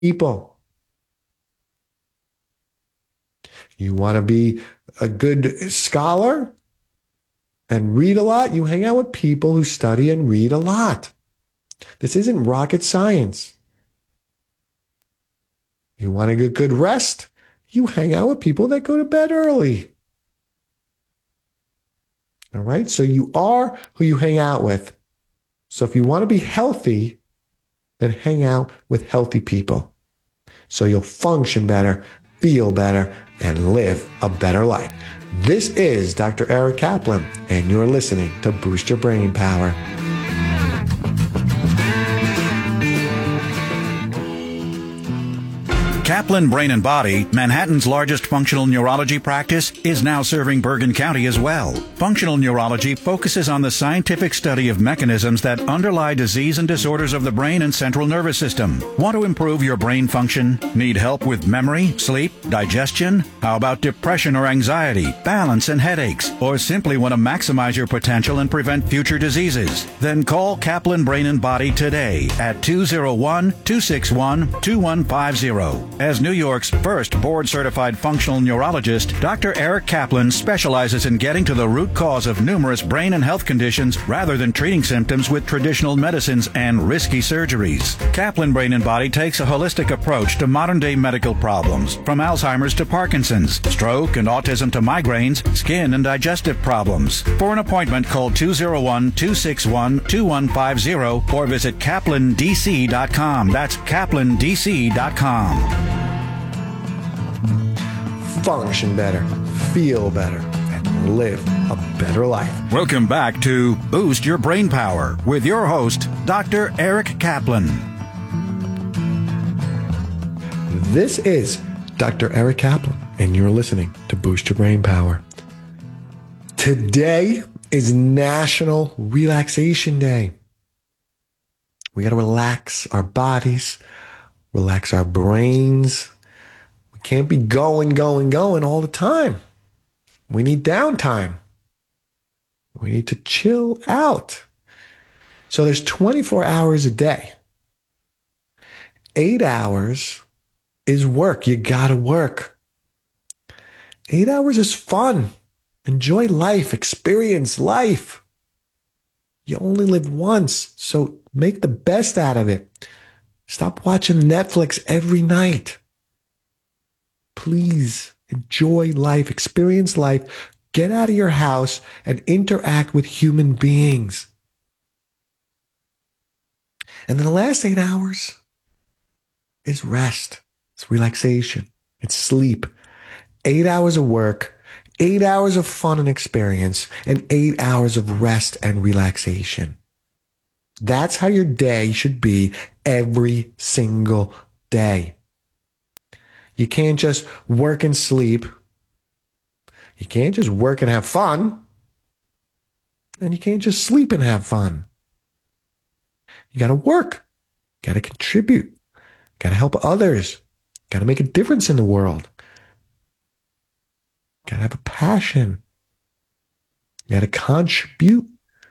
people. You want to be a good scholar and read a lot? You hang out with people who study and read a lot. This isn't rocket science. You want to get good rest? You hang out with people that go to bed early. All right? So you are who you hang out with. So if you want to be healthy, then hang out with healthy people. So you'll function better, feel better, and live a better life. This is Dr. Eric Kaplan, and you're listening to Boost Your Brain Power. Kaplan Brain and Body, Manhattan's largest functional neurology practice, is now serving Bergen County as well. Functional neurology focuses on the scientific study of mechanisms that underlie disease and disorders of the brain and central nervous system. Want to improve your brain function? Need help with memory, sleep, digestion? How about depression or anxiety, balance and headaches? Or simply want to maximize your potential and prevent future diseases? Then call Kaplan Brain and Body today at 201-261-2150. As New York's first board-certified functional neurologist, Dr. Eric Kaplan specializes in getting to the root cause of numerous brain and health conditions rather than treating symptoms with traditional medicines and risky surgeries. Kaplan Brain and Body takes a holistic approach to modern-day medical problems, from Alzheimer's to Parkinson's, stroke and autism to migraines, skin and digestive problems. For an appointment, call 201-261-2150 or visit kaplandc.com. That's kaplandc.com. Function better, feel better, and live a better life. Welcome back to Boost Your Brain Power with your host, Dr. Eric Kaplan. This is Dr. Eric Kaplan, and you're listening to Boost Your Brain Power. Today is National Relaxation Day. We got to relax our bodies, relax our brains. We can't be going all the time. We need downtime. We need to chill out. So there's 24 hours a day. 8 hours is work. You gotta work. 8 hours is fun. Enjoy life. Experience life. You only live once, so make the best out of it. Stop watching Netflix every night. Please enjoy life. Experience life. Get out of your house and interact with human beings. And then the last 8 hours is rest. It's relaxation. It's sleep. 8 hours of work, 8 hours of fun and experience, and 8 hours of rest and relaxation. That's how your day should be every single day. You can't just work and sleep. You can't just work and have fun. And you can't just sleep and have fun. You got to work. Got to contribute. Got to help others. Got to make a difference in the world. Got to have a passion. You got to contribute.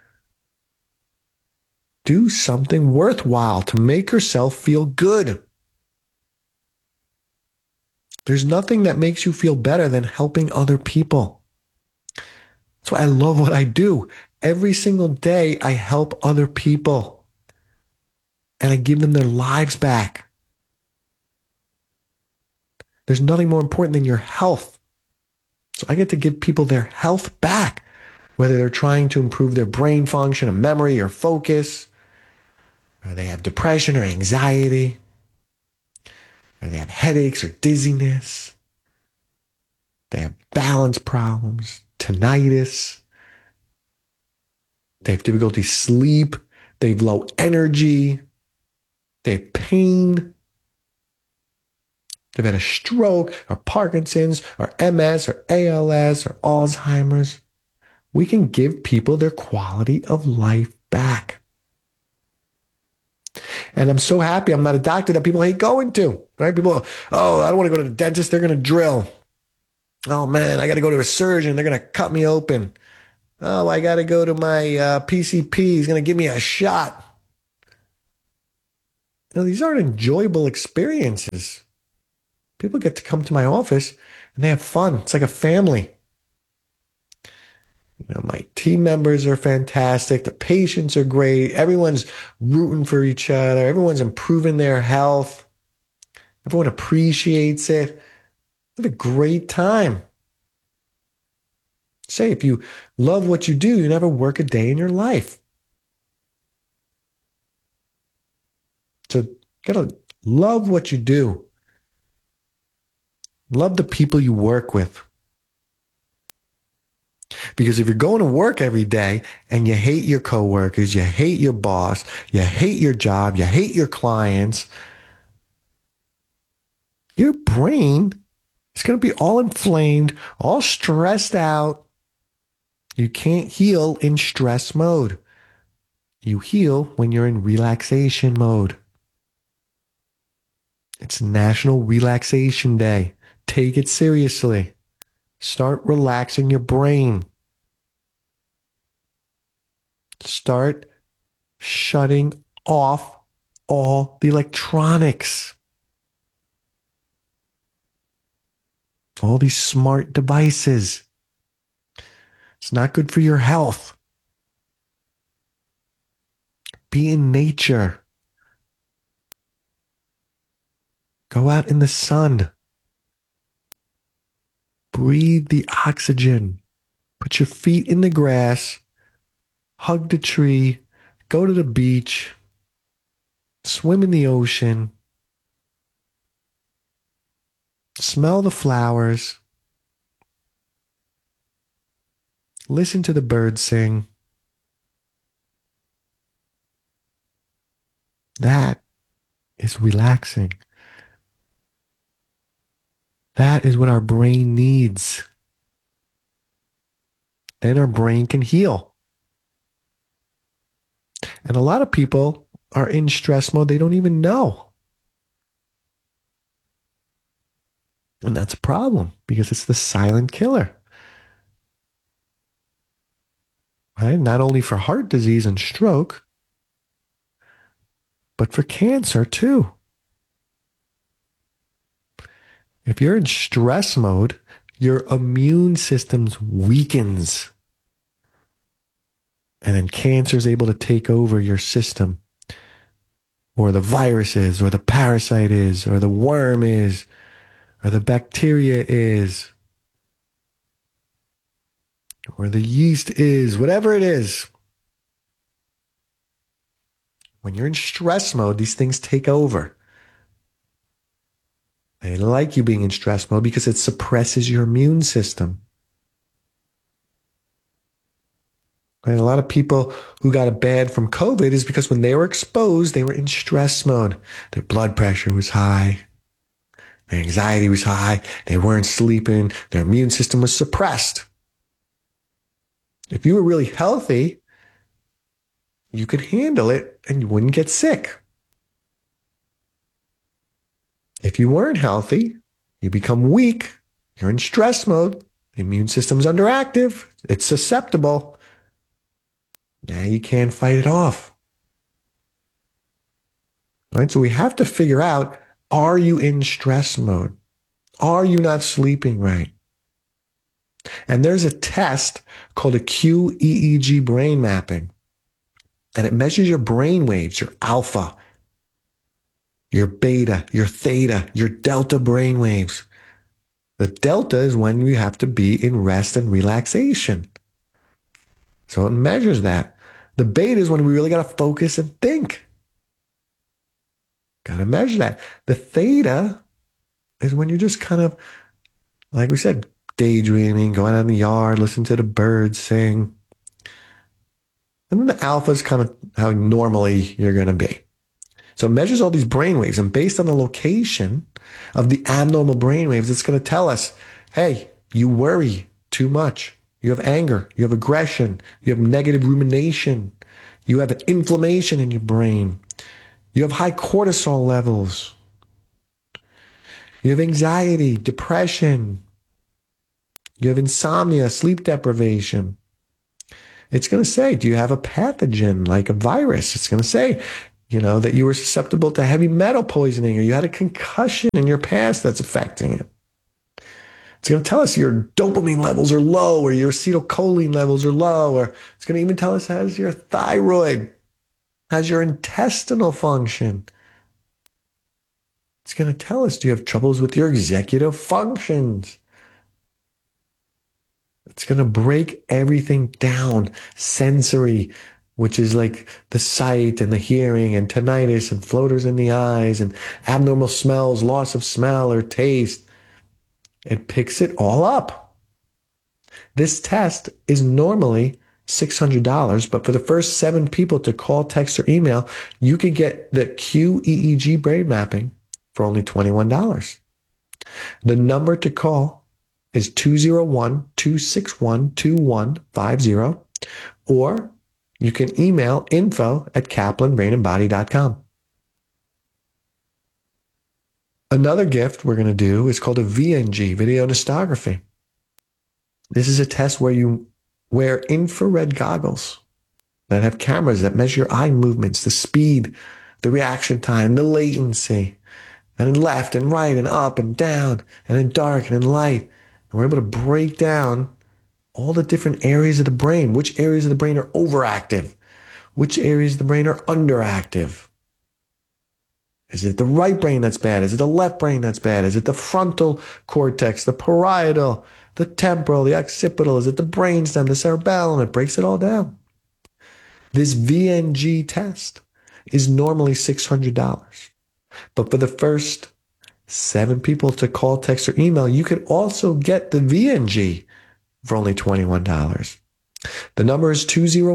Do something worthwhile to make yourself feel good. There's nothing that makes you feel better than helping other people. That's why I love what I do. Every single day, I help other people. And I give them their lives back. There's nothing more important than your health. So I get to give people their health back, whether they're trying to improve their brain function or memory or focus, or they have depression or anxiety, or they have headaches or dizziness. They have balance problems, tinnitus. They have difficulty sleep. They have low energy. They have pain. They've had a stroke or Parkinson's or MS or ALS or Alzheimer's. We can give people their quality of life back. And I'm so happy I'm not a doctor that people hate going to, right? People, oh, I don't want to go to the dentist. They're going to drill. Oh, man, I got to go to a surgeon. They're going to cut me open. Oh, I got to go to my PCP. He's going to give me a shot. These aren't enjoyable experiences. People get to come to my office and they have fun. It's like a family. My team members are fantastic. The patients are great. Everyone's rooting for each other. Everyone's improving their health. Everyone appreciates it. Have a great time. Say, if you love what you do, you never work a day in your life. So you gotta love what you do. Love the people you work with. Because if you're going to work every day and you hate your coworkers, you hate your boss, you hate your job, you hate your clients, your brain is going to be all inflamed, all stressed out. You can't heal in stress mode. You heal when you're in relaxation mode. It's National Relaxation Day. Take it seriously. Start relaxing your brain. Start shutting off all the electronics. All these smart devices. It's not good for your health. Be in nature. Go out in the sun. Breathe the oxygen. Put your feet in the grass. Hug the tree. Go to the beach. Swim in the ocean. Smell the flowers. Listen to the birds sing. That is relaxing. That is what our brain needs. Then our brain can heal. And a lot of people are in stress mode. They don't even know. And that's a problem because it's the silent killer. Right? Not only for heart disease and stroke, but for cancer too. If you're in stress mode, your immune system weakens. And then cancer is able to take over your system. Or the virus is, or the parasite is, or the worm is, or the bacteria is, or the yeast is, whatever it is. When you're in stress mode, these things take over. They like you being in stress mode because it suppresses your immune system. And a lot of people who got it bad from COVID is because when they were exposed, they were in stress mode. Their blood pressure was high. Their anxiety was high. They weren't sleeping. Their immune system was suppressed. If you were really healthy, you could handle it and you wouldn't get sick. If you weren't healthy, you become weak. You're in stress mode. The immune system's underactive. It's susceptible. Now you can't fight it off. Right? So we have to figure out, are you in stress mode? Are you not sleeping right? And there's a test called a QEEG brain mapping. And it measures your brain waves, your alpha, your beta, your theta, your delta brain waves. The delta is when you have to be in rest and relaxation. So it measures that. The beta is when we really got to focus and think. Got to measure that. The theta is when you're just kind of, like we said, daydreaming, going out in the yard, listening to the birds sing. And then the alpha is kind of how normally you're going to be. So it measures all these brain waves, and based on the location of the abnormal brain waves, it's going to tell us, hey, you worry too much. You have anger, you have aggression, you have negative rumination, you have an inflammation in your brain, you have high cortisol levels, you have anxiety, depression, you have insomnia, sleep deprivation. It's going to say, do you have a pathogen like a virus? It's going to say, that you were susceptible to heavy metal poisoning or you had a concussion in your past that's affecting it. It's going to tell us your dopamine levels are low or your acetylcholine levels are low, or it's going to even tell us how's your thyroid, how's your intestinal function. It's going to tell us, do you have troubles with your executive functions? It's going to break everything down. Sensory, which is like the sight and the hearing and tinnitus and floaters in the eyes and abnormal smells, loss of smell or taste. It picks it all up. This test is normally $600, but for the first 7 people to call, text, or email, you could get the QEEG brain mapping for only $21. The number to call is 201-261-2150, or you can email info@kaplanbrainandbody.com. Another gift we're going to do is called a VNG, video nystography. This is a test where you wear infrared goggles that have cameras that measure your eye movements, the speed, the reaction time, the latency, and in left and right and up and down and in dark and in light. And we're able to break down all the different areas of the brain, which areas of the brain are overactive, which areas of the brain are underactive. Is it the right brain that's bad? Is it the left brain that's bad? Is it the frontal cortex, the parietal, the temporal, the occipital? Is it the brainstem, the cerebellum? It breaks it all down. This VNG test is normally $600. But for the first 7 people to call, text, or email, you could also get the VNG for only $21. The number is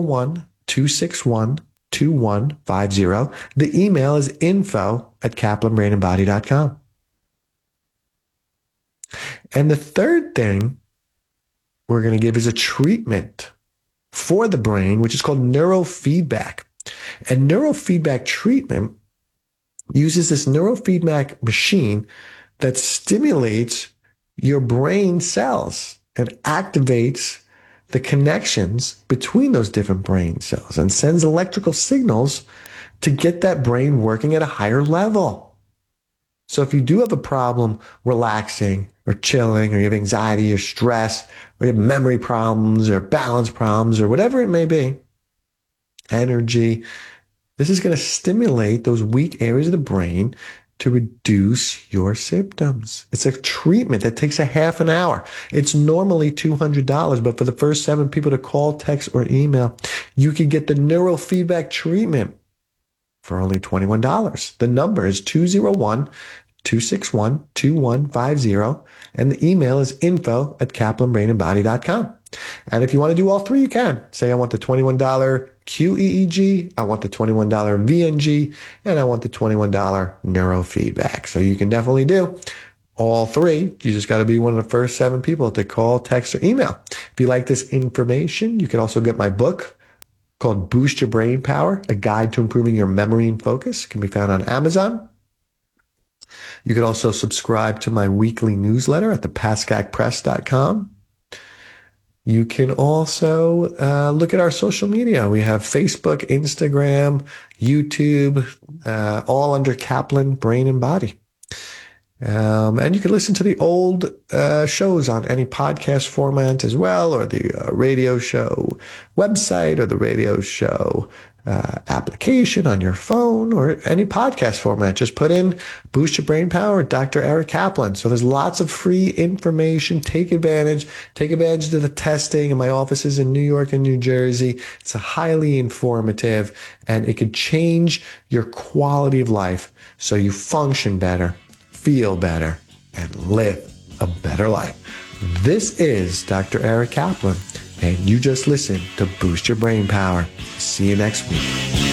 201-261-2150. The email is info@kaplanbrainandbody.com. And the third thing we're going to give is a treatment for the brain, which is called neurofeedback. And neurofeedback treatment uses this neurofeedback machine that stimulates your brain cells and activates the connections between those different brain cells and sends electrical signals to get that brain working at a higher level. So if you do have a problem relaxing or chilling, or you have anxiety or stress, or you have memory problems or balance problems or whatever it may be, energy, this is going to stimulate those weak areas of the brain to reduce your symptoms. It's a treatment that takes a half an hour. It's normally $200, but for the first 7 people to call, text, or email, you can get the neurofeedback treatment for only $21. The number is 201-261-2150, and the email is info@kaplanbrainandbody.com. And if you want to do all 3, you can. Say, I want the $21 QEEG, I want the $21 VNG, and I want the $21 neurofeedback. So you can definitely do all 3. You just got to be one of the first 7 people to call, text, or email. If you like this information, you can also get my book called Boost Your Brain Power, A Guide to Improving Your Memory and Focus. It can be found on Amazon. You can also subscribe to my weekly newsletter at thepascacpress.com. You can also look at our social media. We have Facebook, Instagram, YouTube, all under Kaplan Brain and Body. And you can listen to the old shows on any podcast format as well, or the radio show website, or the radio show application on your phone, or any podcast format. Just put in Boost Your Brain Power with Dr. Eric Kaplan. So there's lots of free information. Take advantage. Take advantage of the testing in my offices in New York and New Jersey. It's highly informative, and it could change your quality of life so you function better, feel better, and live a better life. This is Dr. Eric Kaplan, and you just listened to Boost Your Brain Power. See you next week.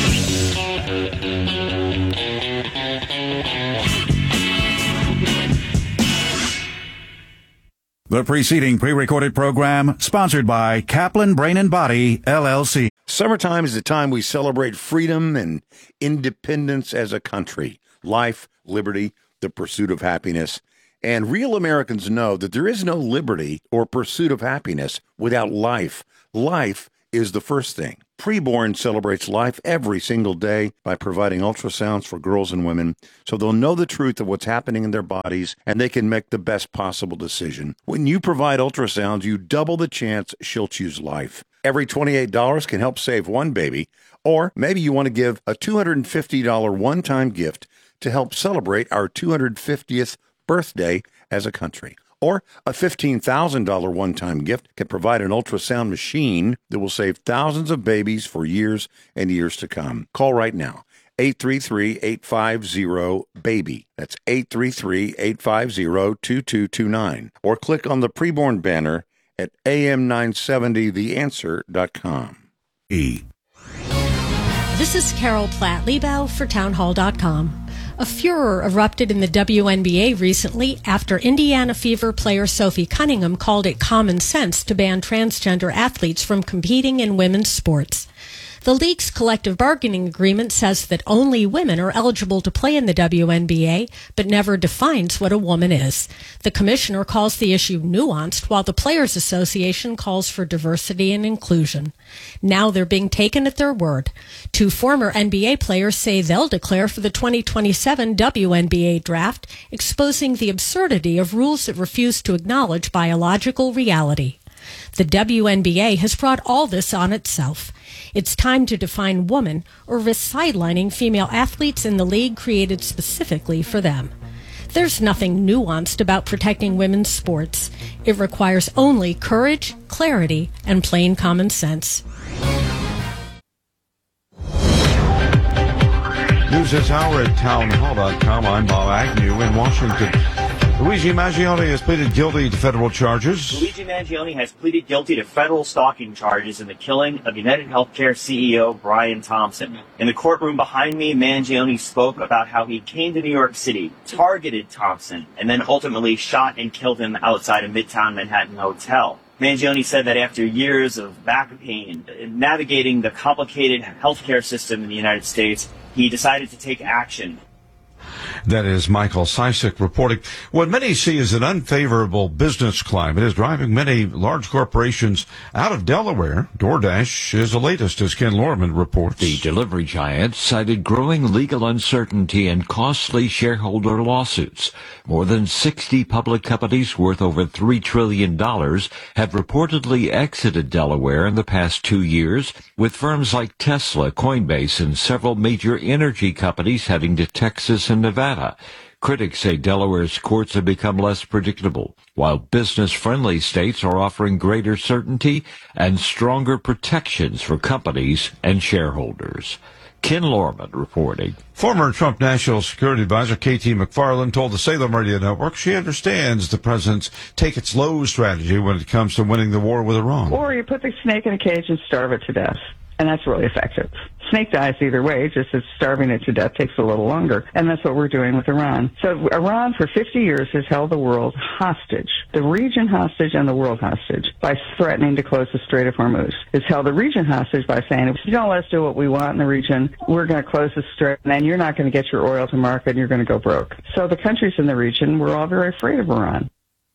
The preceding pre-recorded program sponsored by Kaplan Brain and Body, LLC. Summertime is the time we celebrate freedom and independence as a country. Life, liberty, the pursuit of happiness. And real Americans know that there is no liberty or pursuit of happiness without life. Life is the first thing. Preborn celebrates life every single day by providing ultrasounds for girls and women so they'll know the truth of what's happening in their bodies and they can make the best possible decision. When you provide ultrasounds, you double the chance she'll choose life. Every $28 can help save one baby, or maybe you want to give a $250 one-time gift to help celebrate our 250th birthday as a country. Or a $15,000 one-time gift can provide an ultrasound machine that will save thousands of babies for years and years to come. Call right now, 833-850-BABY. That's 833-850-2229. Or click on the Preborn banner at am970theanswer.com. This is Carol Platt-Liebau for townhall.com. A furor erupted in the WNBA recently after Indiana Fever player Sophie Cunningham called it common sense to ban transgender athletes from competing in women's sports. The league's collective bargaining agreement says that only women are eligible to play in the WNBA, but never defines what a woman is. The commissioner calls the issue nuanced, while the Players Association calls for diversity and inclusion. Now they're being taken at their word. Two former NBA players say they'll declare for the 2027 WNBA draft, exposing the absurdity of rules that refuse to acknowledge biological reality. The WNBA has brought all this on itself. It's time to define woman or risk sidelining female athletes in the league created specifically for them. There's nothing nuanced about protecting women's sports. It requires only courage, clarity, and plain common sense. News this hour at townhall.com. I'm Bob Agnew in Washington. Luigi Mangione has pleaded guilty to federal charges. Luigi Mangione has pleaded guilty to federal stalking charges in the killing of United Healthcare CEO Brian Thompson. In the courtroom behind me, Mangione spoke about how he came to New York City, targeted Thompson, and then ultimately shot and killed him outside a Midtown Manhattan hotel. Mangione said that after years of back pain and navigating the complicated healthcare system in the United States, he decided to take action. That is Michael Sisek reporting. What many see as an unfavorable business climate is driving many large corporations out of Delaware. DoorDash is the latest, as Ken Lorman reports. The delivery giant cited growing legal uncertainty and costly shareholder lawsuits. More than 60 public companies worth over $3 trillion have reportedly exited Delaware in the past 2 years, with firms like Tesla, Coinbase, and several major energy companies heading to Texas and Nevada. Critics say Delaware's courts have become less predictable, while business-friendly states are offering greater certainty and stronger protections for companies and shareholders. Ken Lorman reporting. Former Trump National Security Advisor K.T. McFarland told the Salem Radio Network she understands the president's take-it-slow strategy when it comes to winning the war with Iran. Or you put the snake in a cage and starve it to death. And that's really effective. Snake dies either way, just as starving it to death takes a little longer. And that's what we're doing with Iran. So Iran for 50 years has held the world hostage, the region hostage and the world hostage, by threatening to close the Strait of Hormuz. It's held the region hostage by saying, if you don't let us do what we want in the region, we're going to close the strait, and then you're not going to get your oil to market, and you're going to go broke. So the countries in the region were all very afraid of Iran.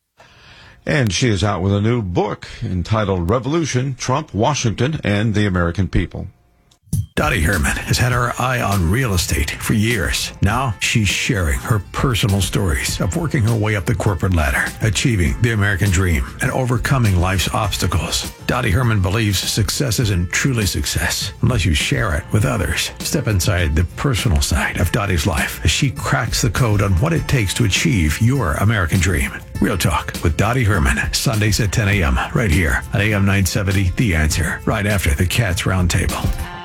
And she is out with a new book entitled Revolution, Trump, Washington, and the American People. Dottie Herman has had her eye on real estate for years. Now she's sharing her personal stories of working her way up the corporate ladder, achieving the American dream, and overcoming life's obstacles. Dottie Herman believes success isn't truly success unless you share it with others. Step inside the personal side of Dottie's life as she cracks the code on what it takes to achieve your American dream. Real Talk with Dottie Herman, Sundays at 10 a.m. right here on AM 970, The Answer, right after the Cats Roundtable.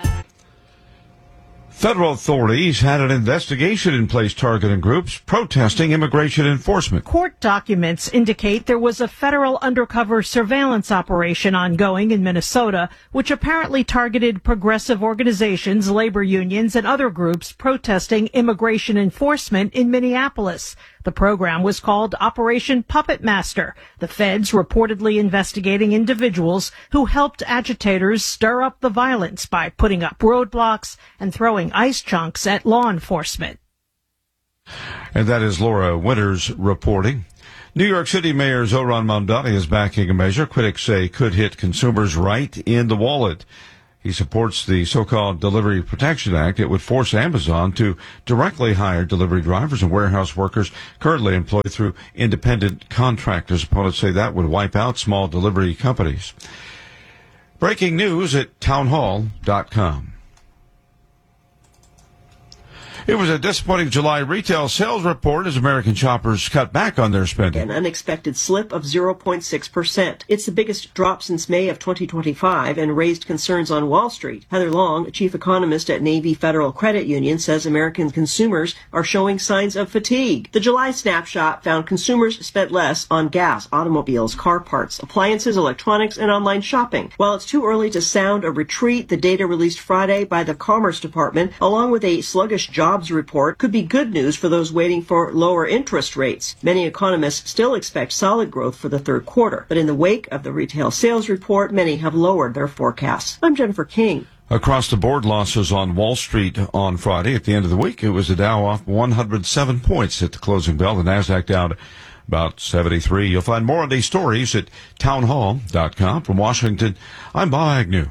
Federal authorities had an investigation in place targeting groups protesting immigration enforcement. Court documents indicate there was a federal undercover surveillance operation ongoing in Minnesota, which apparently targeted progressive organizations, labor unions, and other groups protesting immigration enforcement in Minneapolis. The program was called Operation Puppet Master, the feds reportedly investigating individuals who helped agitators stir up the violence by putting up roadblocks and throwing ice chunks at law enforcement. And that is Laura Winters reporting. New York City Mayor Zohran Mamdani is backing a measure critics say could hit consumers right in the wallet. He supports the so-called Delivery Protection Act. It would force Amazon to directly hire delivery drivers and warehouse workers currently employed through independent contractors. Opponents say that would wipe out small delivery companies. Breaking news at townhall.com. It was a disappointing July retail sales report as American shoppers cut back on their spending. An unexpected slip of 0.6%. It's the biggest drop since May of 2025 and raised concerns on Wall Street. Heather Long, chief economist at Navy Federal Credit Union, says American consumers are showing signs of fatigue. The July snapshot found consumers spent less on gas, automobiles, car parts, appliances, electronics, and online shopping. While it's too early to sound a retreat, the data released Friday by the Commerce Department, along with a sluggish jobs report, could be good news for those waiting for lower interest rates. Many economists still expect solid growth for the third quarter, but in the wake of the retail sales report, many have lowered their forecasts. I'm Jennifer King. Across the board losses on Wall Street on Friday. At the end of the week, it was the Dow off 107 points at the closing bell. The Nasdaq down about 73. You'll find more on these stories at townhall.com. From Washington, I'm Bob Agnew.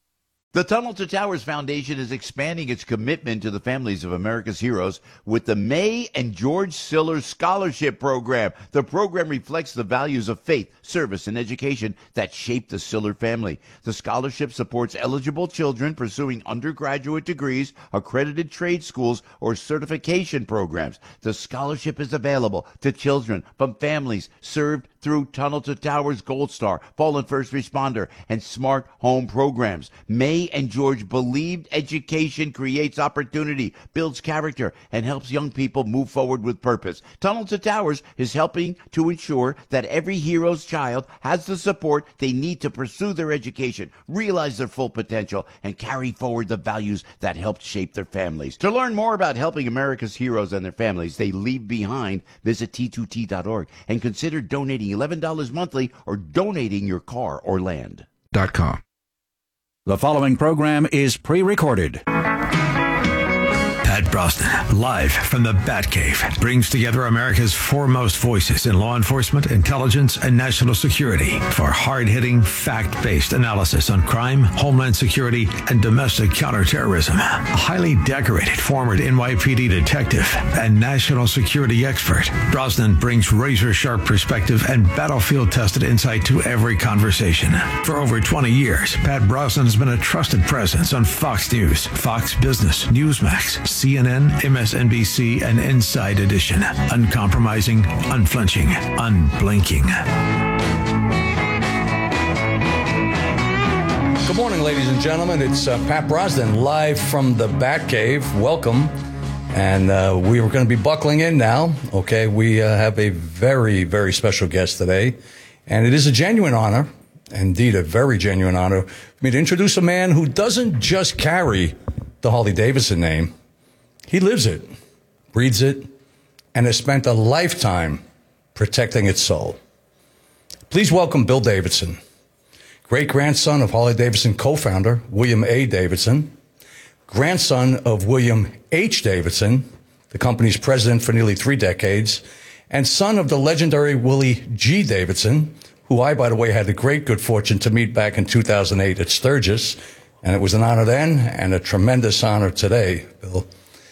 The Tunnel to Towers Foundation is expanding its commitment to the families of America's heroes with the May and George Siller Scholarship Program. The program reflects the values of faith, service, and education that shaped the Siller family. The scholarship supports eligible children pursuing undergraduate degrees, accredited trade schools, or certification programs. The scholarship is available to children from families served through Tunnel to Towers Gold Star, Fallen First Responder, and Smart Home programs. May and George believed education creates opportunity, builds character, and helps young people move forward with purpose. Tunnel to Towers is helping to ensure that every hero's child has the support they need to pursue their education, realize their full potential, and carry forward the values that helped shape their families. To learn more about helping America's heroes and their families they leave behind, visit T2T.org and consider donating $11 monthly or donating your car or land. .com. The following program is pre-recorded. Pat Brosnan, live from the Batcave, brings together America's foremost voices in law enforcement, intelligence, and national security for hard-hitting, fact-based analysis on crime, homeland security, and domestic counterterrorism. A highly decorated former NYPD detective and national security expert, Brosnan brings razor-sharp perspective and battlefield-tested insight to every conversation. For over 20 years, Pat Brosnan has been a trusted presence on Fox News, Fox Business, Newsmax, CNN, MSNBC, and Inside Edition. Uncompromising, unflinching, unblinking. Good morning, ladies and gentlemen. It's Pat Brosnan, live from the Batcave. Welcome. And we are going to be buckling in now. Okay, we have a very, very special guest today. And it is a genuine honor, indeed a very genuine honor, for me to introduce a man who doesn't just carry the Harley-Davidson name. He lives it, breathes it, and has spent a lifetime protecting its soul. Please welcome Bill Davidson, great-grandson of Harley-Davidson co-founder William A. Davidson, grandson of William H. Davidson, the company's president for nearly 3 decades, and son of the legendary Willie G. Davidson, who I, by the way, had the great good fortune to meet back in 2008 at Sturgis, and it was an honor then and a tremendous honor today, Bill.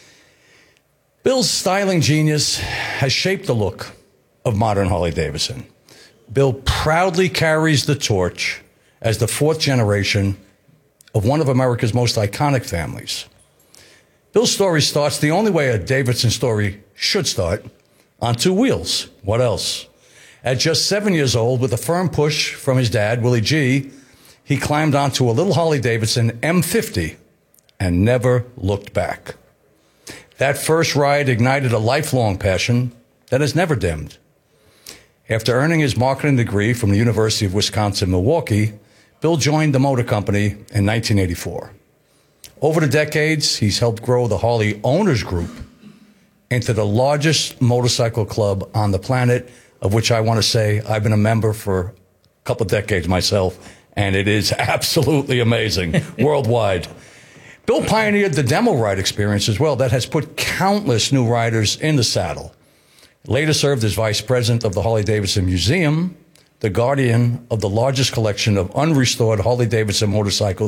Bill's styling genius has shaped the look of modern Harley-Davidson. Bill proudly carries the torch as the 4th generation of one of America's most iconic families. Bill's story starts the only way a Davidson story should start, on 2 wheels. What else? At just 7 years old, with a firm push from his dad, Willie G., he climbed onto a little Harley-Davidson M50 and never looked back. That first ride ignited a lifelong passion that has never dimmed. After earning his marketing degree from the University of Wisconsin-Milwaukee, Bill joined the motor company in 1984. Over the decades, he's helped grow the Harley Owners Group into the largest motorcycle club on the planet, of which I want to say I've been a member for a couple of decades myself, and it is absolutely amazing worldwide. Bill pioneered the demo ride experience as well that has put countless new riders in the saddle. Later served as vice president of the Harley-Davidson Museum, the guardian of the largest collection of unrestored Harley-Davidson motorcycles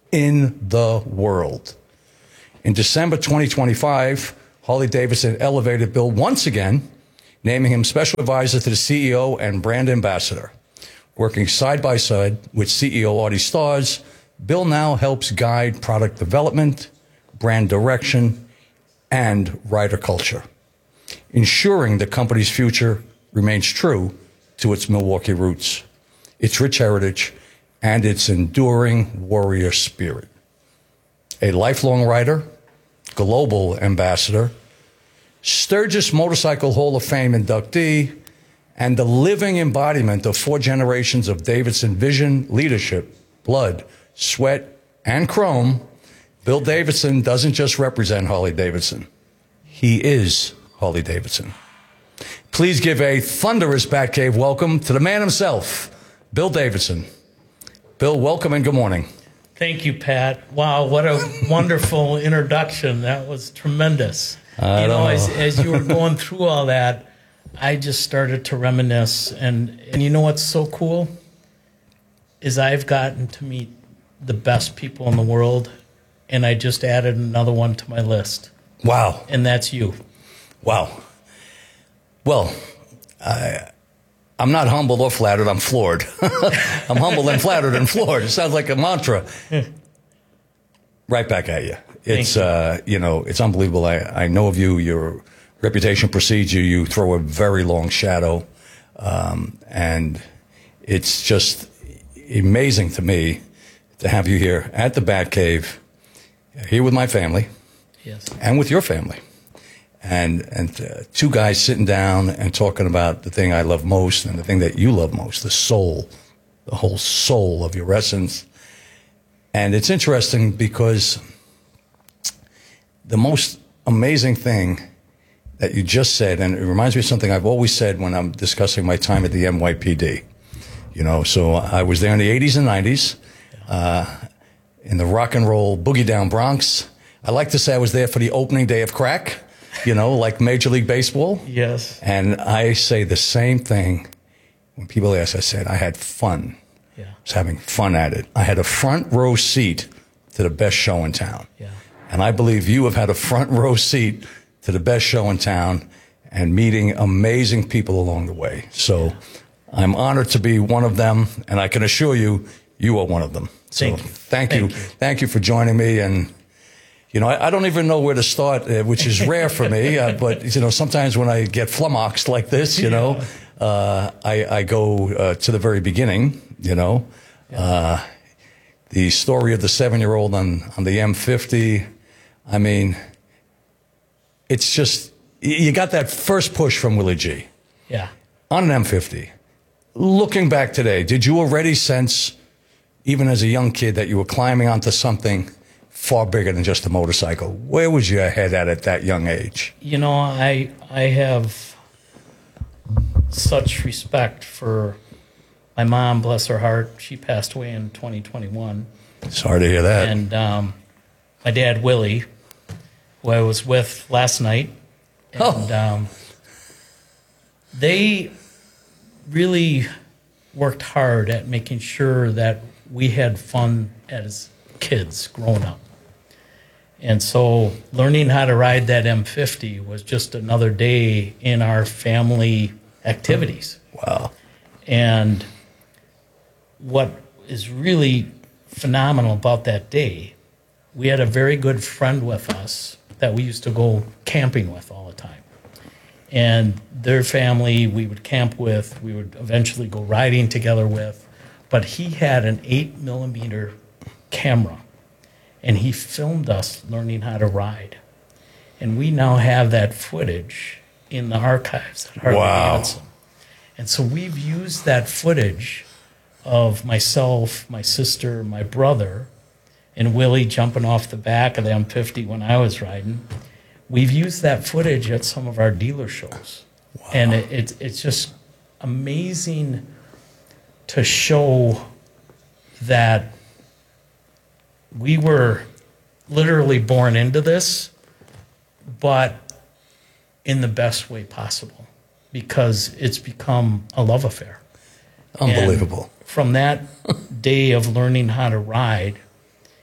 in the world. In December 2025, Harley-Davidson elevated Bill once again, naming him special advisor to the CEO and brand ambassador. Working side by side with CEO Artie Starrs, Bill now helps guide product development, brand direction, and rider culture, ensuring the company's future remains true to its Milwaukee roots, its rich heritage, and its enduring warrior spirit. A lifelong rider, global ambassador, Sturgis Motorcycle Hall of Fame inductee, and the living embodiment of 4 generations of Davidson vision, leadership, blood, sweat, and chrome, Bill Davidson doesn't just represent Harley-Davidson. He is Harley-Davidson. Please give a thunderous Batcave welcome to the man himself, Bill Davidson. Bill, welcome and good morning. Thank you, Pat. Wow, what a wonderful introduction. That was tremendous. As you were going through all that, I just started to reminisce. And you know what's so cool? Is I've gotten to meet the best people in the world, and I just added another one to my list. Wow. And that's you. Wow. Well, I'm not humbled or flattered. I'm floored. I'm humbled and flattered and floored. It sounds like a mantra. Right back at you. It's, it's unbelievable. I know of you. Your reputation precedes you. You throw a very long shadow. And it's just amazing to me to have you here at the Batcave, here with my family. Yes. And with your family. And 2 guys sitting down and talking about the thing I love most and the thing that you love most, the soul, the whole soul of your essence. And it's interesting because the most amazing thing that you just said, and it reminds me of something I've always said when I'm discussing my time at the NYPD. So I was there in the 80s and 90s, in the rock and roll boogie down Bronx. I like to say I was there for the opening day of crack, like Major League Baseball. Yes. And I say the same thing when people ask. I said, I had fun. Yeah. I was having fun at it. I had a front row seat to the best show in town. Yeah. And I believe you have had a front row seat to the best show in town and meeting amazing people along the way. So I'm honored to be one of them, and I can assure you, you are one of them. So thank you. Thank you for joining me. And I don't even know where to start, which is rare for me. But, sometimes when I get flummoxed like this, I go to the very beginning, the story of the 7-year-old on the M50. I mean, it's just, you got that first push from Willie G. Yeah. On an M50. Looking back today, did you already sense, even as a young kid, that you were climbing onto something far bigger than just a motorcycle? Where was your head at that young age? I have such respect for my mom, bless her heart. She passed away in 2021. Sorry to hear that. And my dad, Willie, who I was with last night. And they really worked hard at making sure that we had fun as kids growing up. And so learning how to ride that M50 was just another day in our family activities. Wow. And what is really phenomenal about that day, we had a very good friend with us that we used to go camping with all the time. And their family we would camp with, we would eventually go riding together with. But he had an 8mm camera, and he filmed us learning how to ride. And we now have that footage in the archives at Harley-Davidson. Wow. And so we've used that footage of myself, my sister, my brother, and Willie jumping off the back of the M50 when I was riding. We've used that footage at some of our dealer shows. Wow. And it's just amazing to show that we were literally born into this, but in the best way possible, because it's become a love affair. Unbelievable. And from that day of learning how to ride,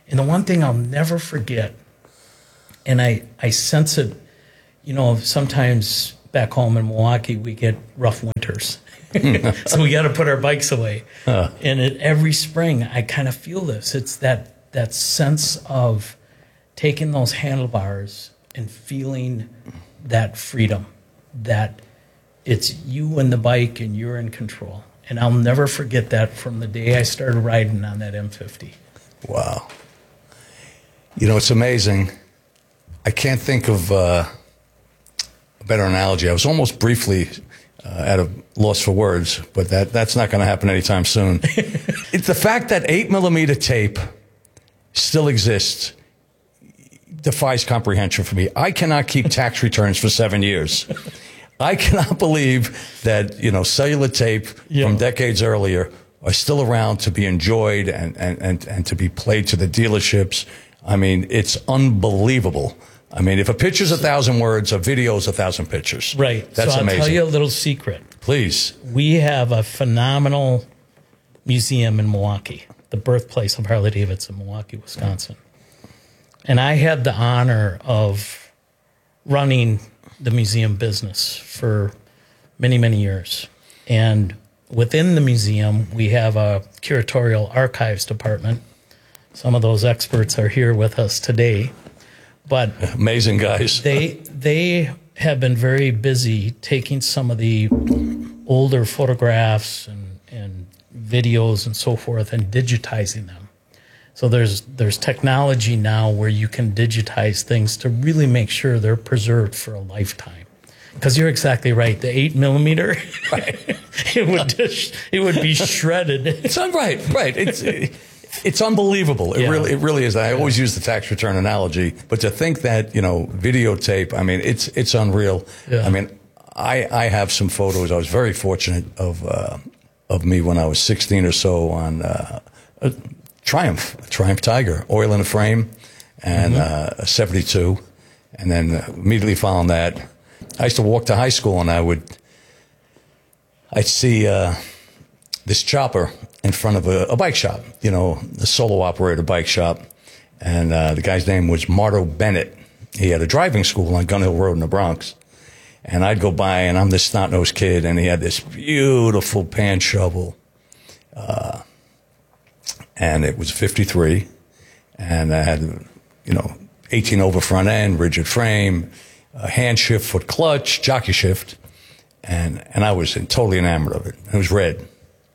And the one thing I'll never forget, and I sense it, you know, sometimes back home in Milwaukee, we get rough winters. So we got to put our bikes away. And every spring, I kind of feel this. It's that sense of taking those handlebars and feeling that freedom, that it's you and the bike and you're in control. And I'll never forget that from the day I started riding on that M50. Wow. You know, it's amazing. I can't think of a better analogy. I was almost briefly at a loss for words, but that's not going to happen anytime soon. It's the fact that 8mm tape still exists defies comprehension for me. I cannot keep tax returns for 7 years. I cannot believe that, you know, cellular tape from decades earlier are still around to be enjoyed and to be played to the dealerships. I mean, it's unbelievable. I mean, if a picture's 1,000 words, a video's 1,000 pictures. Right. That's so I'll amazing. tell you a little secret. Please. We have a phenomenal museum in Milwaukee, the birthplace of Harley Davidson, Milwaukee, Wisconsin. And I had the honor of running the museum business for many, many years. And within the museum, we have a curatorial archives department. Some of those experts are here with us today. But amazing guys. They have been very busy taking some of the older photographs and videos and so forth and digitizing them. So there's technology now where you can digitize things to really make sure they're preserved for a lifetime. Because you're exactly right. The 8mm, it would be shredded. It's right. It's unbelievable. It really is. I always use the tax return analogy, but to think that, you know, videotape, I mean, it's unreal. Yeah. I mean, I have some photos. I was very fortunate of me when I was 16 or so on a Triumph Tiger, oil in a frame, and a 72, and then immediately following that, I used to walk to high school, and I'd see this chopper in front of a bike shop, you know, a solo operator bike shop. And the guy's name was Marto Bennett. He had a driving school on Gun Hill Road in the Bronx. And I'd go by, and I'm this snot-nosed kid, and he had this beautiful pan shovel. And it was 53. And I had, you know, 18 over front end, rigid frame, hand shift, foot clutch, jockey shift. And I was totally enamored of it. It was red.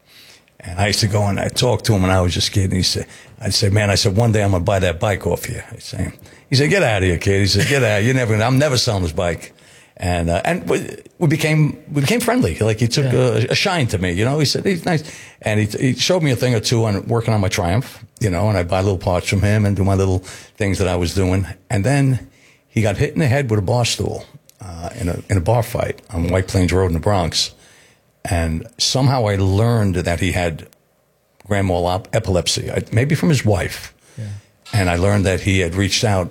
And I used to go and I'd talk to him, and I was just kidding. I'd say, man, one day I'm going to buy that bike off you. He said, get out of here, kid. He said, get out. I'm never selling this bike. And we became friendly. Like, he took a shine to me, you know. He said, he's nice. And he showed me a thing or two on working on my Triumph, you know, and I'd buy little parts from him and do my little things that I was doing. And then he got hit in the head with a bar stool in a bar fight on White Plains Road in the Bronx. And somehow I learned that he had grand mal epilepsy, maybe from his wife. Yeah. And I learned that he had reached out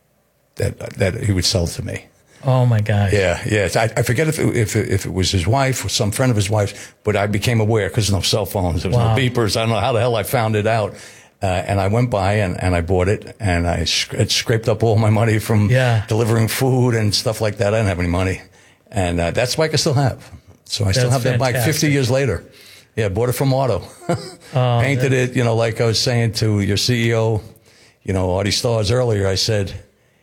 that he would sell it to me. Oh my God! Yeah. I forget if it was his wife or some friend of his wife's, but I became aware because no cell phones, there was no beepers. I don't know how the hell I found it out. And I went by and I bought it, and I scraped up all my money from delivering food and stuff like that. I didn't have any money, and that's the bike I still have. So I still have that bike 50 years later. Yeah, bought it from Auto. Painted it, you know, like I was saying to your CEO, you know, Artie Stars earlier, I said,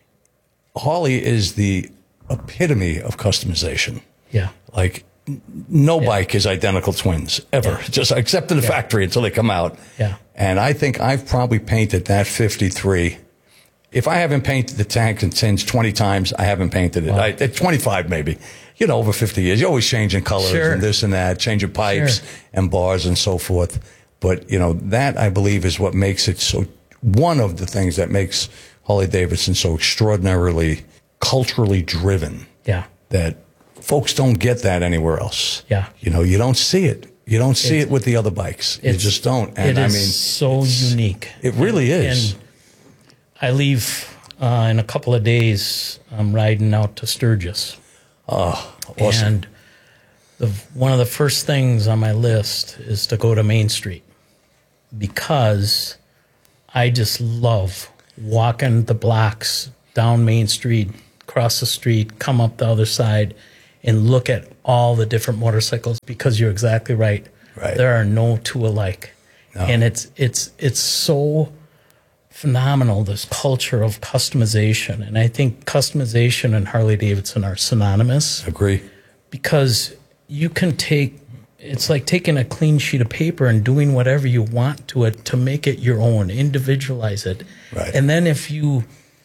Harley is the epitome of customization. Yeah. Like, no bike is identical twins, ever. Just except in the factory until they come out. Yeah. And I think I've probably painted that 53. If I haven't painted the tank and tins 20 times, I haven't painted it. At 25 maybe. You know, over 50 years, you're always changing colors and this and that, changing pipes and bars and so forth. But, you know, that I believe is what makes it so, one of the things that makes Harley Davidson so extraordinarily culturally driven. Yeah. That folks don't get that anywhere else. Yeah. You know, you don't see it. You don't see it with the other bikes. You just don't. And it is so unique. It really is. And I leave in a couple of days. I'm riding out to Sturgis. Oh, awesome. And one of the first things on my list is to go to Main Street, because I just love walking the blocks down Main Street, cross the street, come up the other side, and look at all the different motorcycles, because you're exactly right. There are no two alike. No. And it's so phenomenal, this culture of customization. And I think customization and Harley-Davidson are synonymous. Agree. Because you can it's like taking a clean sheet of paper and doing whatever you want to it to make it your own, individualize it. Right. And then if you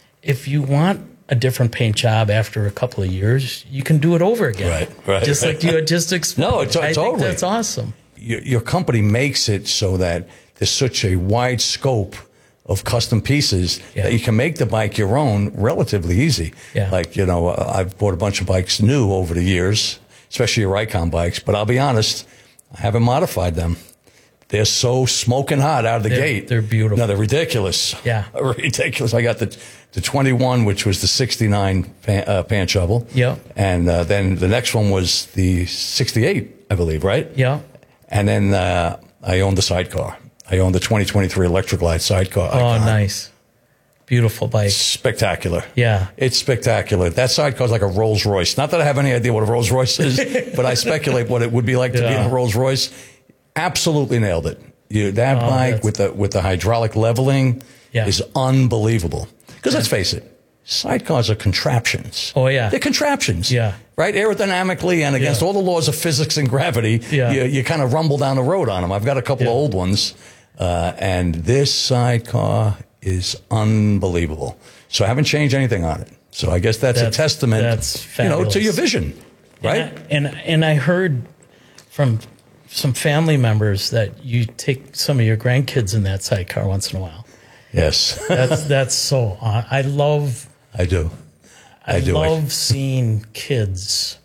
want a different paint job after a couple of years, you can do it over again. Right. Just like you had just explained. No, I totally. think that's awesome. Your company makes it so that there's such a wide scope of custom pieces that you can make the bike your own relatively easy. Yeah. Like, I've bought a bunch of bikes new over the years, especially your Icon bikes, but I'll be honest, I haven't modified them. They're so smoking hot out of the gate. They're beautiful. No, they're ridiculous. Yeah. Ridiculous. I got the 21, which was the 69 pan shovel. Yeah. And then the next one was the 68, I believe, right? Yeah. And then I own the sidecar. I own the 2023 Electric Glide sidecar. Oh, nice. Beautiful bike. Spectacular. Yeah. It's spectacular. That sidecar is like a Rolls Royce. Not that I have any idea what a Rolls Royce is, but I speculate what it would be like to be in a Rolls Royce. Absolutely nailed it. That bike with the hydraulic leveling is unbelievable. Because let's face it, sidecars are contraptions. Oh, yeah. They're contraptions. Yeah. Right? Aerodynamically and against all the laws of physics and gravity, you kind of rumble down the road on them. I've got a couple of old ones, and this sidecar is unbelievable. So I haven't changed anything on it. So I guess that's a testament, to your vision, right? And I heard from some family members that you take some of your grandkids in that sidecar once in a while. Yes. that's so. I love. I do. I love seeing kids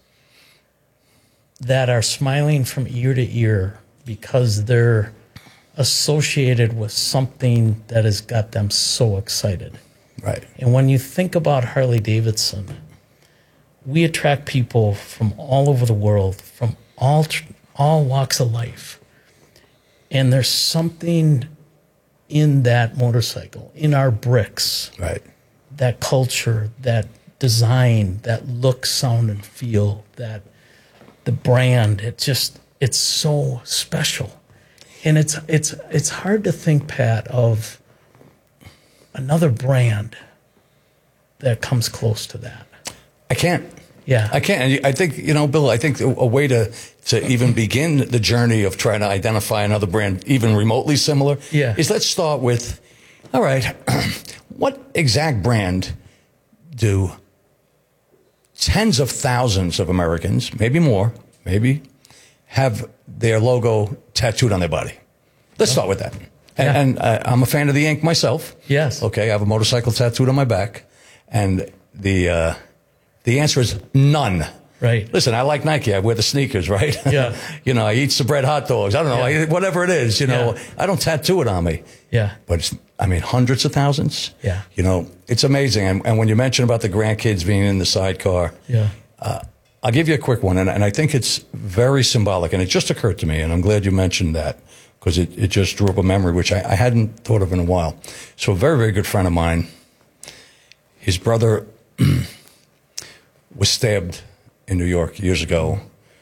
that are smiling from ear to ear because they're associated with something that has got them so excited. Right. And when you think about Harley-Davidson, we attract people from all over the world, from all walks of life. And there's something in that motorcycle, in our bricks, right? That culture, that design, that look, sound, and feel, that the brand, it's so special. And it's hard to think, Pat, of another brand that comes close to that. I can't. Yeah. I can't. And I think, Bill, I think a way to even begin the journey of trying to identify another brand even remotely similar is let's start with, all right, what exact brand do tens of thousands of Americans, maybe more, maybe, have their logo tattooed on their body? Let's start with that. And I'm a fan of the ink myself. Yes. Okay, I have a motorcycle tattooed on my back. And the answer is none. Right. Listen, I like Nike. I wear the sneakers, right? Yeah. I eat some bread hot dogs. I don't know, whatever it is, I don't tattoo it on me. Yeah. But hundreds of thousands. Yeah. It's amazing. And when you mention about the grandkids being in the sidecar, I'll give you a quick one. And I think it's very symbolic. And it just occurred to me. And I'm glad you mentioned that because it just drew up a memory, which I hadn't thought of in a while. So a very, very good friend of mine, his brother was stabbed in New York years ago,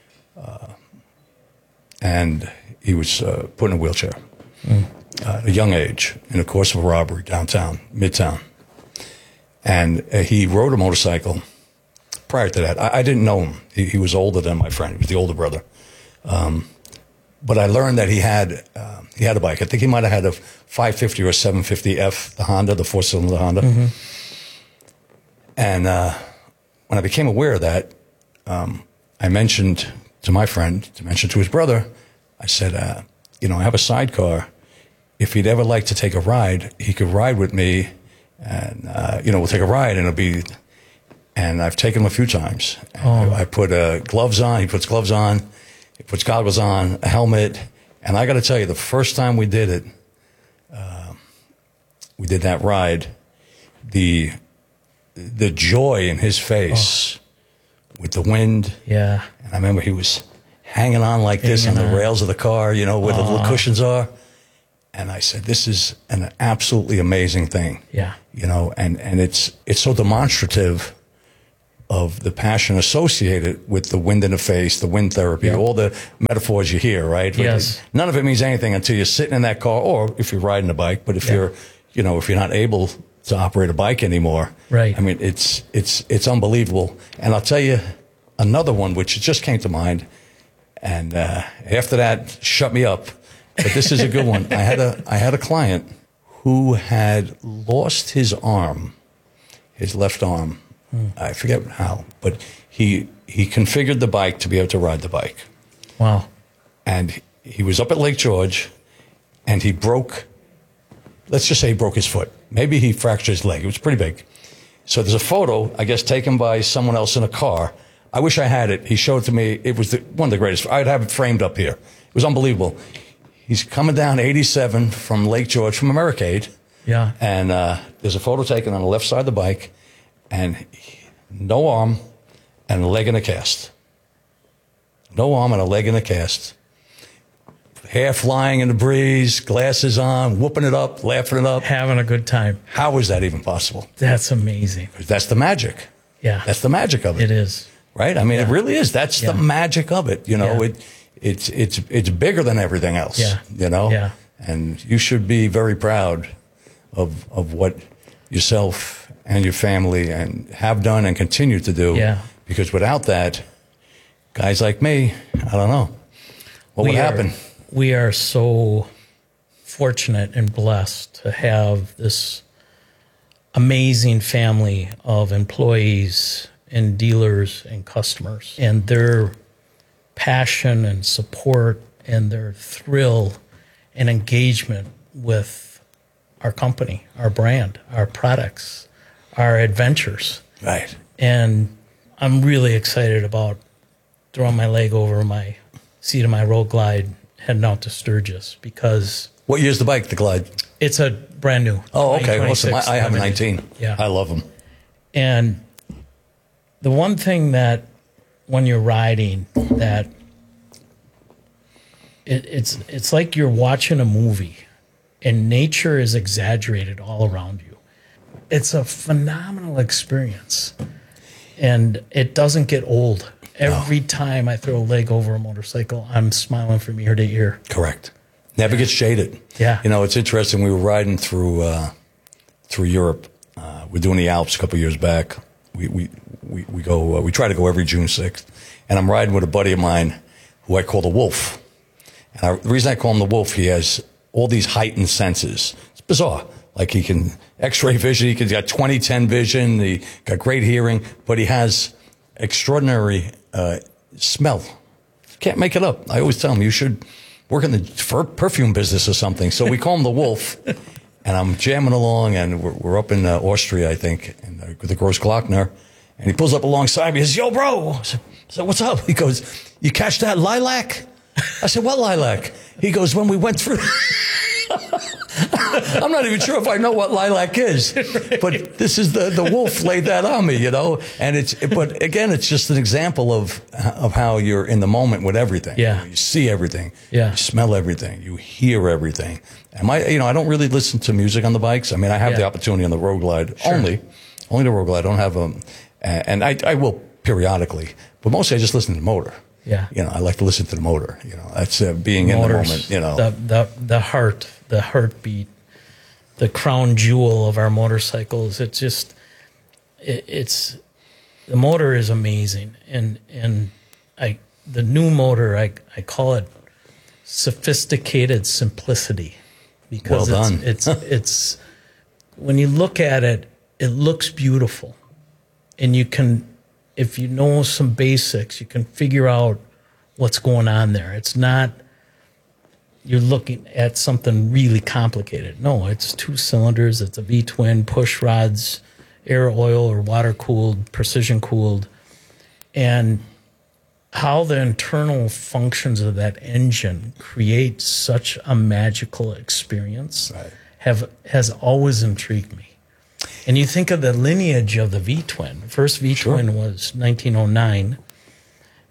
and he was put in a wheelchair at a young age in the course of a robbery downtown, Midtown. And he rode a motorcycle prior to that. I didn't know him. He was older than my friend. He was the older brother. But I learned that he had a bike. I think he might have had a 550 or a 750F, the Honda, the four-cylinder Honda. Mm-hmm. And when I became aware of that, I mentioned to my friend, to mention to his brother, I said, I have a sidecar. If he'd ever like to take a ride, he could ride with me and, we'll take a ride and and I've taken him a few times. I put gloves on, he puts gloves on, he puts goggles on, a helmet. And I got to tell you, the first time we did it, we did that ride, the joy in his face with the wind. Yeah. And I remember he was hanging on like this on the rails of the car, where the little cushions are. And I said, this is an absolutely amazing thing. Yeah. You know, and it's so demonstrative of the passion associated with the wind in the face, the wind therapy, all the metaphors you hear, right? Yes. None of it means anything until you're sitting in that car, or if you're riding a bike. But if you're not able to operate a bike anymore, right? I mean, it's unbelievable. And I'll tell you another one, which just came to mind. And after that, shut me up. But this is a good one. I had a client who had lost his arm, his left arm. I forget how, but he configured the bike to be able to ride the bike. Wow. And he was up at Lake George, and he broke, let's just say he broke his foot. Maybe he fractured his leg. It was pretty big. So there's a photo, I guess, taken by someone else in a car. I wish I had it. He showed it to me. It was one of the greatest. I'd have it framed up here. It was unbelievable. He's coming down 87 from Lake George, from Americade. Yeah. And there's a photo taken on the left side of the bike, and no arm and a leg in a cast. No arm and a leg in a cast. Hair flying in the breeze, glasses on, whooping it up, laughing it up. Having a good time. How is that even possible? That's amazing. That's the magic. Yeah. That's the magic of it. It is. Right? I mean, it really is. That's the magic of it. You know, it's bigger than everything else. Yeah. You know? Yeah. And you should be very proud of what yourself and your family and have done and continue to do. Yeah. Because without that, guys like me, I don't know what would happen. We are so fortunate and blessed to have this amazing family of employees and dealers and customers, and their passion and support and their thrill and engagement with our company, our brand, our products, our adventures. Right. And I'm really excited about throwing my leg over my seat of my Road Glide, heading out to Sturgis, because... What year's the bike, the Glide? It's a brand new. Oh, okay. Awesome. I have a 19. Yeah. I love them. And the one thing that when you're riding, that it's like you're watching a movie and nature is exaggerated all around you. It's a phenomenal experience, and it doesn't get old. Every time I throw a leg over a motorcycle, I'm smiling from ear to ear. Correct. Never gets jaded. Yeah. You know, it's interesting. We were riding through Europe. We're doing the Alps a couple of years back. We go. We try to go every June 6th, and I'm riding with a buddy of mine who I call the Wolf. And the reason I call him the Wolf, he has all these heightened senses. It's bizarre. Like he can X-ray vision. He's got 20/10 vision. He got great hearing, but he has extraordinary smell. Can't make it up. I always tell him you should work in the perfume business or something. So we call him the Wolf. And I'm jamming along, and we're up in Austria, I think, with the Großglockner. And he pulls up alongside me. He says, "Yo, bro." I said, "What's up?" He goes, "You catch that lilac?" I said, "What lilac?" He goes, "When we went through..." I'm not even sure if I know what lilac is, but this is the Wolf laid that on me, you know. And but again, it's just an example of how you're in the moment with everything. Yeah, you see everything. Yeah, you smell everything. You hear everything. And I don't really listen to music on the bikes. I mean, I have the opportunity on the Road Glide only the Road Glide. I don't have and I will periodically, but mostly I just listen to the motor. Yeah, you know, I like to listen to the motor. You know, that's being in the moment. You know, the heartbeat, the crown jewel of our motorcycles. It's just, it's the motor is amazing, and the new motor I call it sophisticated simplicity, because well done. it's when you look at it, it looks beautiful, and you can, if you know some basics, you can figure out what's going on there. It's not you're looking at something really complicated. No, it's 2 cylinders. It's a V-twin, push rods, air, oil, or water-cooled, precision-cooled. And how the internal functions of that engine create such a magical experience has always intrigued me. And you think of the lineage of the V-twin. The first V-twin was 1909.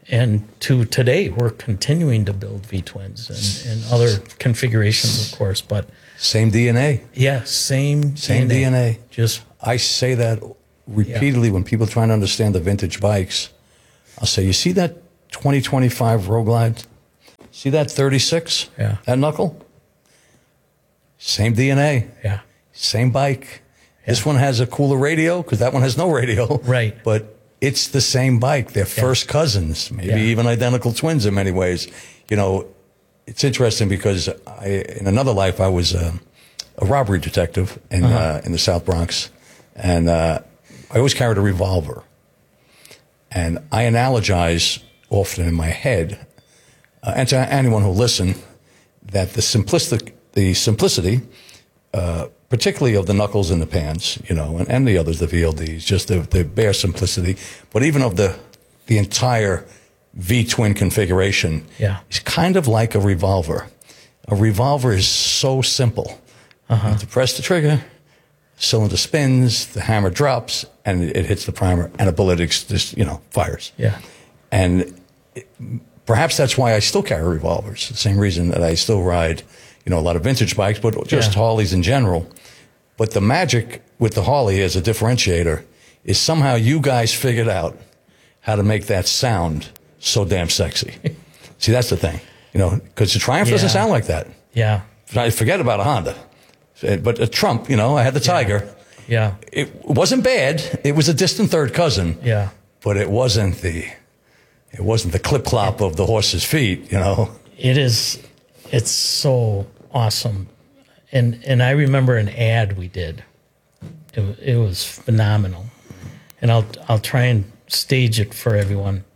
And to today, we're continuing to build V-twins and other configurations, of course, but same DNA. Yeah, same DNA. Just I say that repeatedly when people are trying to understand the vintage bikes. I'll say, you see that 2025 Road Glide? See that 36? Yeah. That knuckle? Same DNA. Yeah. Same bike. Yeah. This one has a cooler radio because that one has no radio. Right. But it's the same bike. They're first cousins, maybe even identical twins in many ways. You know, it's interesting because in another life, I was a robbery detective in the South Bronx. And I always carried a revolver. And I analogize often in my head, and to anyone who listen, that the simplicity, particularly of the knuckles and the pans, you know, and the others, the VLDs, just the bare simplicity, but even of the entire V-twin configuration, is kind of like a revolver. A revolver is so simple. You have to press the trigger, cylinder spins, the hammer drops, and it hits the primer, and a bullet just, fires. Yeah. And perhaps that's why I still carry revolvers. The same reason that I still ride, a lot of vintage bikes, but just Harleys in general. But the magic with the Harley as a differentiator is somehow you guys figured out how to make that sound so damn sexy. See, that's the thing, because the Triumph doesn't sound like that. Yeah. Forget about a Honda. But a Trump, I had the Tiger. Yeah. It wasn't bad. It was a distant third cousin. Yeah. But it wasn't the clip clop of the horse's feet, It's so awesome. And I remember an ad we did. It was phenomenal. And I'll try and stage it for everyone.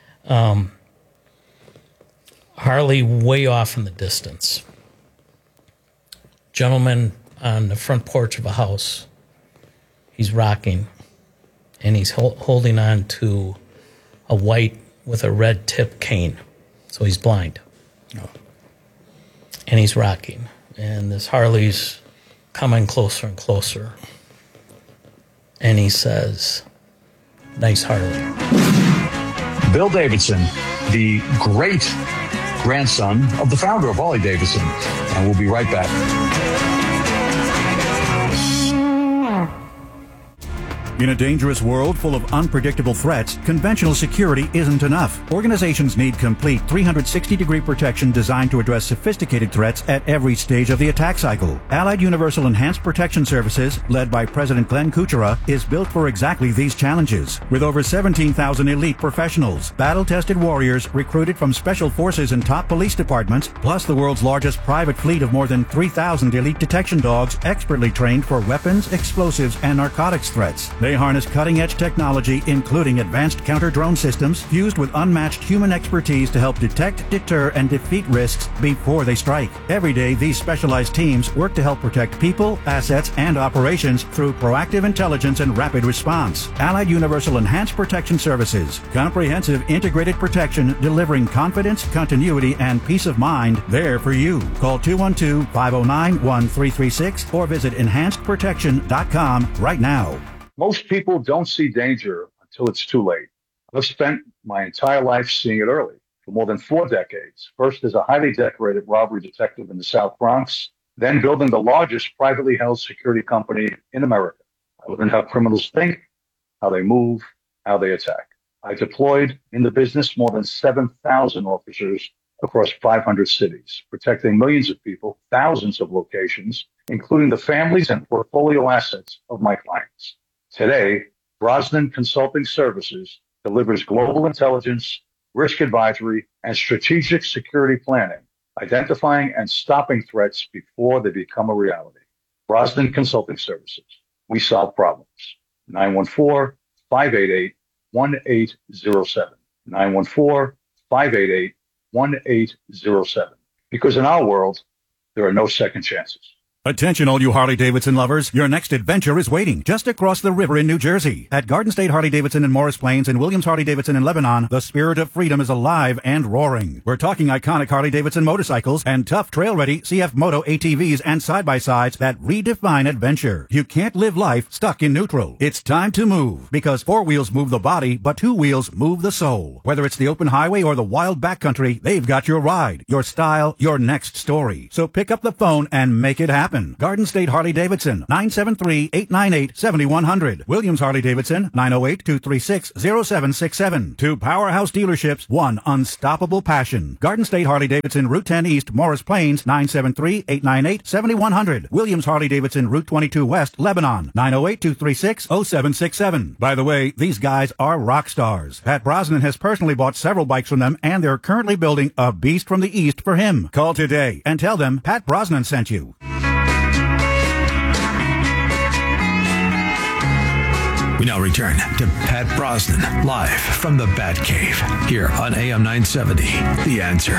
Harley way off in the distance. Gentleman on the front porch of a house. He's rocking, and he's holding on to a white with a red tip cane, so he's blind. And he's rocking, and this Harley's coming closer and closer, and he says, "Nice Harley." Bill Davidson, the great grandson of the founder of Harley Davidson, and we'll be right back. In a dangerous world full of unpredictable threats, conventional security isn't enough. Organizations need complete 360-degree protection designed to address sophisticated threats at every stage of the attack cycle. Allied Universal Enhanced Protection Services, led by President Glenn Kuchera, is built for exactly these challenges. With over 17,000 elite professionals, battle-tested warriors recruited from special forces and top police departments, plus the world's largest private fleet of more than 3,000 elite detection dogs expertly trained for weapons, explosives, and narcotics threats. They harness cutting-edge technology, including advanced counter-drone systems fused with unmatched human expertise to help detect, deter, and defeat risks before they strike. Every day, these specialized teams work to help protect people, assets, and operations through proactive intelligence and rapid response. Allied Universal Enhanced Protection Services. Comprehensive integrated protection delivering confidence, continuity, and peace of mind there for you. Call 212-509-1336 or visit enhancedprotection.com right now. Most people don't see danger until it's too late. I've spent my entire life seeing it early for more than 4 decades. First as a highly decorated robbery detective in the South Bronx, then building the largest privately held security company in America. I learned how criminals think, how they move, how they attack. I deployed in the business more than 7,000 officers across 500 cities, protecting millions of people, thousands of locations, including the families and portfolio assets of my clients. Today, Brosnan Consulting Services delivers global intelligence, risk advisory, and strategic security planning, identifying and stopping threats before they become a reality. Brosnan Consulting Services. We solve problems. 914-588-1807. 914-588-1807. Because in our world, there are no second chances. Attention all you Harley-Davidson lovers, your next adventure is waiting just across the river in New Jersey. At Garden State Harley-Davidson in Morris Plains and Williams Harley-Davidson in Lebanon, the spirit of freedom is alive and roaring. We're talking iconic Harley-Davidson motorcycles and tough trail-ready CF Moto ATVs and side-by-sides that redefine adventure. You can't live life stuck in neutral. It's time to move, because four wheels move the body, but two wheels move the soul. Whether it's the open highway or the wild backcountry, they've got your ride, your style, your next story. So pick up the phone and make it happen. Garden State Harley-Davidson, 973-898-7100. Williams Harley-Davidson, 908-236-0767. Two powerhouse dealerships, one unstoppable passion. Garden State Harley-Davidson, Route 10 East, Morris Plains, 973-898-7100. Williams Harley-Davidson, Route 22 West, Lebanon, 908-236-0767. By the way, these guys are rock stars. Pat Brosnan has personally bought several bikes from them, and they're currently building a beast from the East for him. Call today and tell them Pat Brosnan sent you. We now return to Pat Brosnan, live from the Batcave, here on AM 970, The Answer.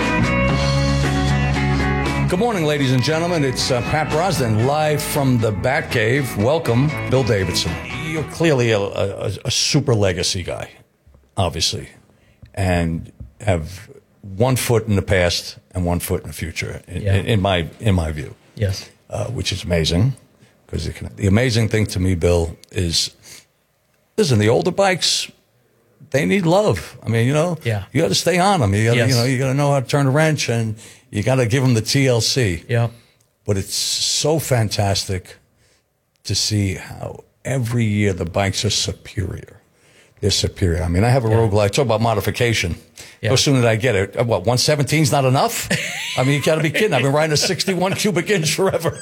Good morning, ladies and gentlemen. It's Pat Brosnan, live from the Batcave. Welcome, Bill Davidson. You're clearly a super legacy guy, obviously, and have one foot in the past and one foot in the future, in my view. Yes. Which is amazing, because the amazing thing to me, Bill, is, listen, the older bikes, they need love. I mean, you got to stay on them. You got to know how to turn a wrench, and you got to give them the TLC. Yeah. But it's so fantastic to see how every year the bikes are superior. They're superior. I mean, I have a Rogue Glide. Talk about modification. How soon did I get it? What, 117 is not enough? I mean, you got to be kidding. I've been riding a 61 cubic inch forever.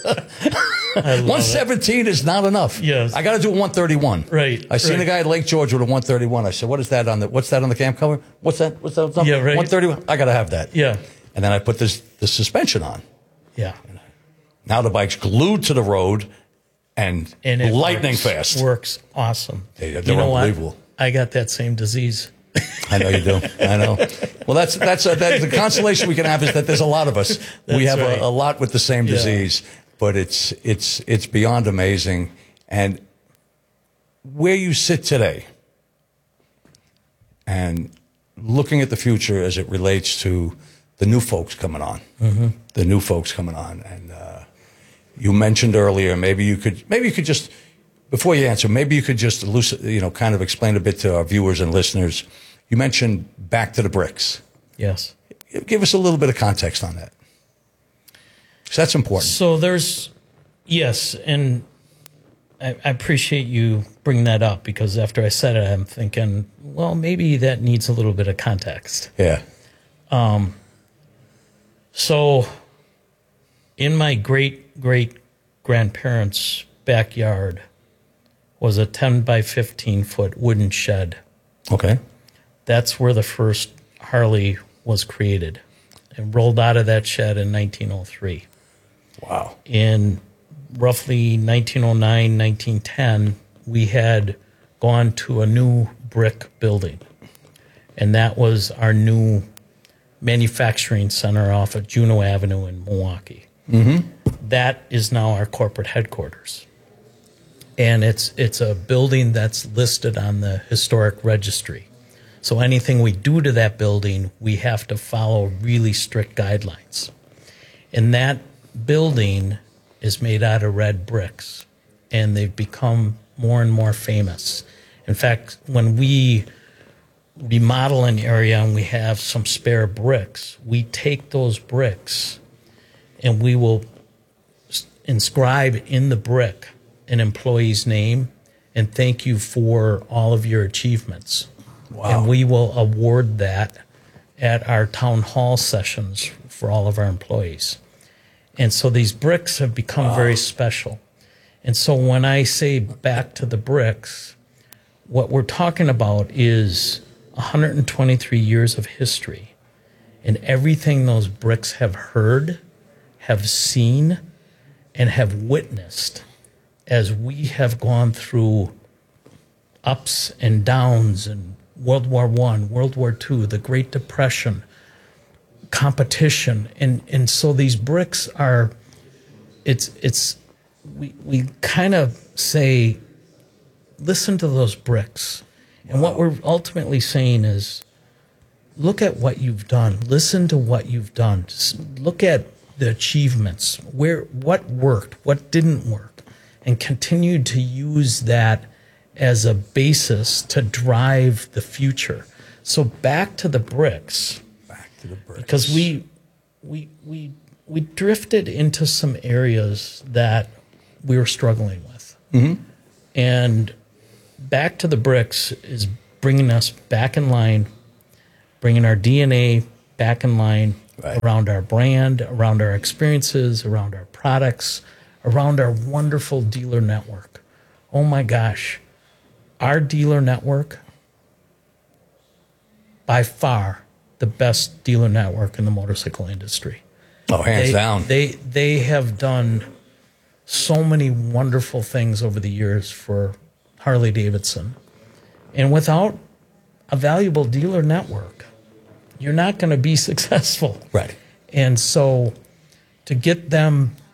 117 is not enough. Yes. I got to do a 131. Right. I seen a guy at Lake George with a 131. I said, what's that on the cam cover? What's that? What's that? Yeah, right. 131. I got to have that. Yeah. And then I put the suspension on. Yeah. Now the bike's glued to the road and it lightning fast. Works awesome. They're unbelievable. What? I got that same disease. I know you do. I know. Well, that's the consolation we can have is that there's a lot of us. We have a lot with the same disease, but it's beyond amazing. And where you sit today, and looking at the future as it relates to the new folks coming on, the new folks coming on, and you mentioned earlier, maybe you could just. Before you answer, maybe you could just kind of explain a bit to our viewers and listeners. You mentioned back to the bricks. Yes. Give us a little bit of context on that. Because that's important. So and I appreciate you bringing that up, because after I said it, I'm thinking, well, maybe that needs a little bit of context. Yeah. So in my great-great-grandparents' backyard was a 10 by 15 foot wooden shed. Okay. That's where the first Harley was created, and rolled out of that shed in 1903. Wow. In roughly 1909, 1910, we had gone to a new brick building, and that was our new manufacturing center off of Juneau Avenue in Milwaukee. That is now our corporate headquarters. And it's a building that's listed on the historic registry. So anything we do to that building, we have to follow really strict guidelines. And that building is made out of red bricks, and they've become more and more famous. In fact, when we remodel an area and we have some spare bricks, we take those bricks and we will inscribe in the brick an employee's name and thank you for all of your achievements. Wow. And we will award that at our town hall sessions for all of our employees. And so these bricks have become very special. And so when I say back to the bricks, what we're talking about is 123 years of history, and everything those bricks have heard, have seen, and have witnessed as we have gone through ups and downs in World War I, World War II, the Great Depression, competition. And so these bricks are, we kind of say, listen to those bricks. And what we're ultimately saying is, look at what you've done. Listen to what you've done. Just look at the achievements, what worked, what didn't work, and continue to use that as a basis to drive the future. So back to the bricks. Because we drifted into some areas that we were struggling with. Mm-hmm. And back to the bricks is bringing us back in line, bringing our DNA back in line around our brand, around our experiences, around our products, around our wonderful dealer network. Oh my gosh, our dealer network, by far the best dealer network in the motorcycle industry. Oh, hands down. They have done so many wonderful things over the years for Harley Davidson. And without a valuable dealer network, you're not going to be successful. Right. And so to get them